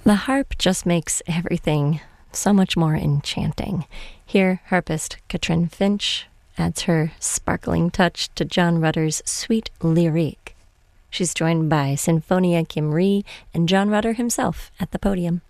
The harp just makes everything so much more enchanting. Here, harpist Katrin Finch adds her sparkling touch to John Rutter's sweet lyrique. She's joined by Sinfonia Kim Rhee and John Rutter himself at the podium.